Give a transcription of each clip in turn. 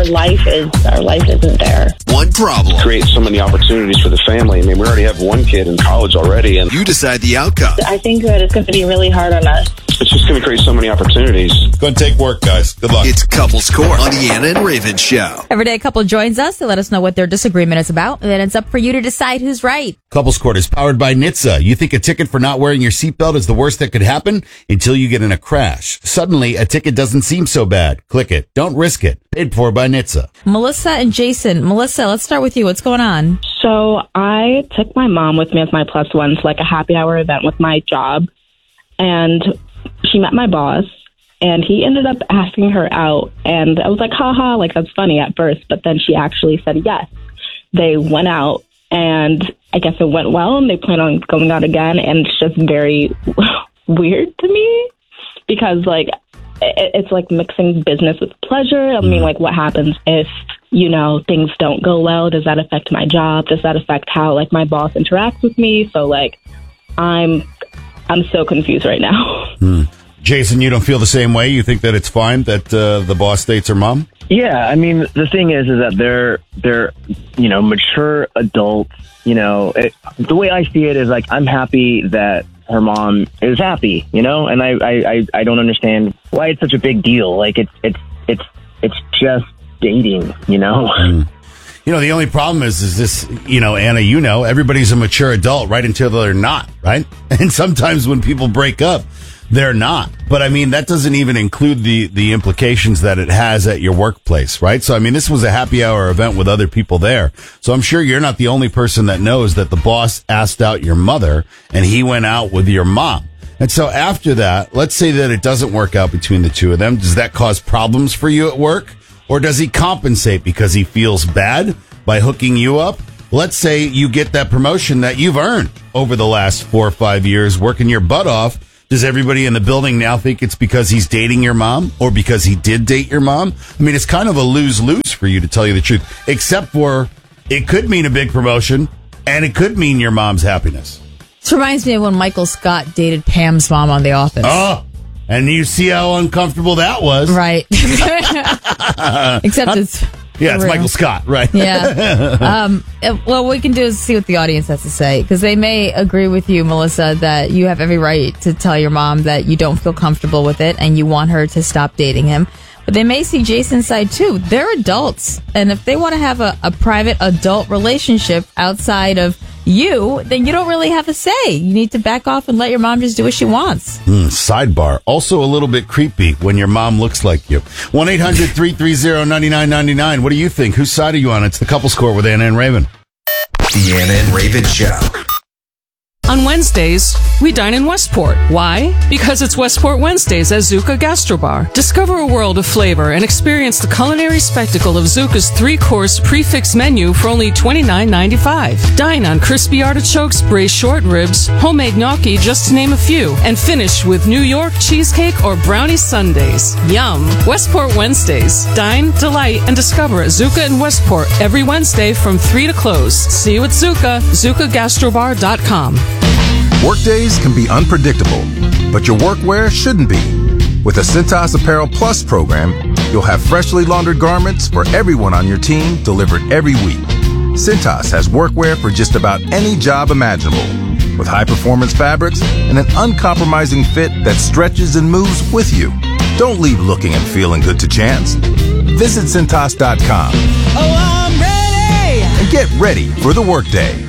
Our life isn't there. One problem. Create so many opportunities for the family. I mean, we already have one kid in college already, and You decide the outcome. I think that it's going to be really hard on us. it's just going to create so many opportunities. Go and take work, guys. Good luck. It's Couples Court on the Anna and Raven Show. Every day a couple joins us to let us know what their disagreement is about, and then it's up for you to decide who's right. Couples Court is powered by NHTSA. You think a ticket for not wearing your seatbelt is the worst that could happen until you get in a crash. Suddenly, a ticket doesn't seem so bad. Click it. Don't risk it. Paid for by NHTSA. Melissa and Jason. Melissa, let's start with you. What's going on? So I took my mom with me as my plus one to like a happy hour event with my job. And she met my boss. And he ended up asking her out. And I was like, haha, like that's funny at first. But then she actually said yes. They went out. And I guess it went well. And they plan on going out again. And it's just very weird to me. Because like, it's like mixing business with pleasure. I mean, like, what happens if, you know, things don't go well? Does that affect my job? Does that affect how, like, my boss interacts with me? So, like, I'm so confused right now. Jason, you don't feel the same way? You think that it's fine that the boss dates her mom? Yeah, I mean, the thing is that they're you know, mature adults. You know, the way I see it is like I'm happy that her mom is happy, you know, and I don't understand why it's such a big deal. Like it's just dating, you know. You know, the only problem is this, you know, Anna, you know, everybody's a mature adult right until they're not, right? And sometimes when people break up, they're not. But I mean, that doesn't even include the implications that it has at your workplace, right? So, I mean, this was a happy hour event with other people there. So I'm sure you're not the only person that knows that the boss asked out your mother and he went out with your mom. And so after that, let's say that it doesn't work out between the two of them. Does that cause problems for you at work? Or does he compensate because he feels bad by hooking you up? Let's say you get that promotion that you've earned over the last 4 or 5 years working your butt off. Does everybody in the building now think it's because he's dating your mom or because he did date your mom? I mean, it's kind of a lose-lose for you, to tell you the truth, except for it could mean a big promotion and it could mean your mom's happiness. This reminds me of when Michael Scott dated Pam's mom on The Office. Oh, and you see how uncomfortable that was. Right. Except it's... Yeah, it's Michael Scott, right? Yeah. Well, what we can do is see what the audience has to say, because they may agree with you, Melissa, that you have every right to tell your mom that you don't feel comfortable with it and you want her to stop dating him. But they may see Jason's side, too. They're adults. And if they want to have a private adult relationship outside of you, then you don't really have a say. You need to back off and let your mom just do what she wants. Sidebar. Also a little bit creepy when your mom looks like you. 1-800-330-9999. What do you think? Whose side are you on? It's the Couples Court with Anna and Raven. The Anna and Raven Show. On Wednesdays, we dine in Westport. Why? Because it's Westport Wednesdays at Zuka Gastrobar. Discover a world of flavor and experience the culinary spectacle of Zuka's 3-course prix-fixe menu for only $29.95. Dine on crispy artichokes, braised short ribs, homemade gnocchi, just to name a few, and finish with New York cheesecake or brownie sundaes. Yum! Westport Wednesdays. Dine, delight, and discover at Zuka in Westport every Wednesday from 3 to close. See you at Zuka, ZukaGastrobar.com. Workdays can be unpredictable, but your workwear shouldn't be. With the Cintas Apparel Plus program, you'll have freshly laundered garments for everyone on your team delivered every week. Cintas has workwear for just about any job imaginable, with high-performance fabrics and an uncompromising fit that stretches and moves with you. Don't leave looking and feeling good to chance. Visit Cintas.com. Oh, I'm ready! And get ready for the workday.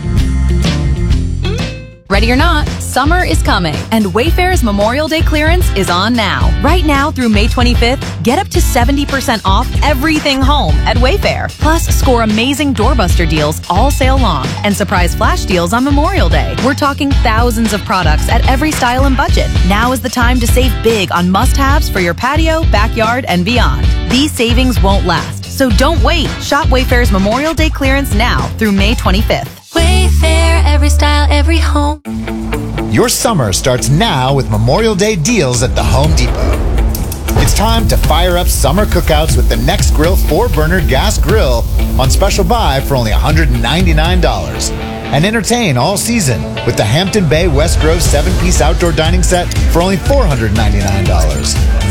Ready or not, summer is coming, and Wayfair's Memorial Day clearance is on now. Right now through May 25th, get up to 70% off everything home at Wayfair. Plus, score amazing doorbuster deals all sale long and surprise flash deals on Memorial Day. We're talking thousands of products at every style and budget. Now is the time to save big on must-haves for your patio, backyard, and beyond. These savings won't last, so don't wait. Shop Wayfair's Memorial Day clearance now through May 25th. Wayfair, every style, every home. Your summer starts now with Memorial Day deals at the Home Depot. It's time to fire up summer cookouts with the Next Grill 4-burner gas grill on special buy for only $199. And entertain all season with the Hampton Bay West Grove 7-piece outdoor dining set for only $499.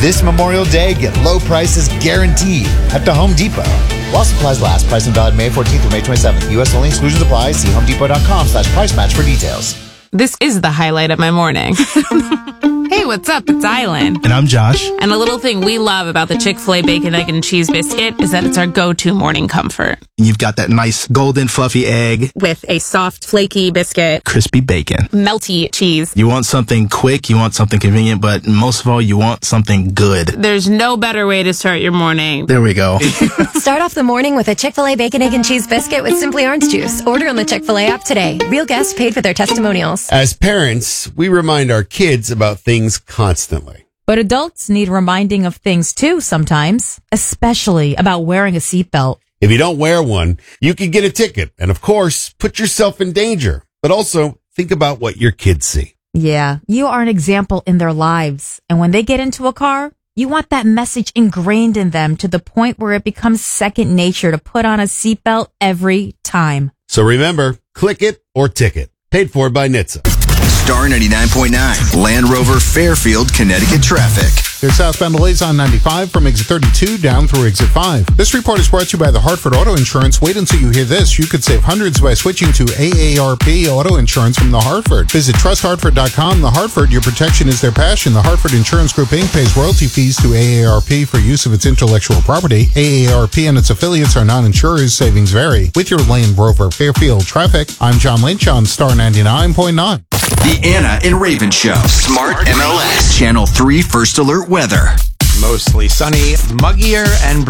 This Memorial Day, get low prices guaranteed at the Home Depot. While supplies last, price and valid May 14th through May 27th. U.S. only, exclusions apply. See homedepot.com/price match for details. This is the highlight of my morning. Hey, what's up? It's Island. And I'm Josh. And a little thing we love about the Chick-fil-A Bacon, Egg, and Cheese Biscuit is that it's our go-to morning comfort. You've got that nice golden fluffy egg With a soft, flaky biscuit. crispy bacon. Melty cheese. You want something quick, you want something convenient, but most of all, you want something good. There's no better way to start your morning. There we go. Start off the morning with a Chick-fil-A Bacon, Egg, and Cheese Biscuit with Simply Orange Juice. Order on the Chick-fil-A app today. Real guests paid for their testimonials. As parents, we remind our kids about things constantly. But adults need reminding of things too sometimes, especially about wearing a seatbelt. If you don't wear one, you could get a ticket and, of course, put yourself in danger. But also, think about what your kids see. Yeah, you are an example in their lives. And when they get into a car, you want that message ingrained in them to the point where it becomes second nature to put on a seatbelt every time. So remember, click it or ticket. Paid for by NHTSA. Star 99.9, Land Rover, Fairfield, Connecticut traffic. There's southbound delays on 95 from exit 32 down through exit 5. This report is brought to you by the Hartford Auto Insurance. Wait until you hear this. You could save hundreds by switching to AARP Auto Insurance from the Hartford. Visit trusthartford.com. The Hartford, your protection is their passion. The Hartford Insurance Group, Inc. pays royalty fees to AARP for use of its intellectual property. AARP and its affiliates are non-insurers. Savings vary. With your Land Rover Fairfield traffic, I'm John Lynch on Star 99.9. The Anna and Raven Show. Smart MLS. Channel 3 First Alert Weather. Mostly sunny, muggier, and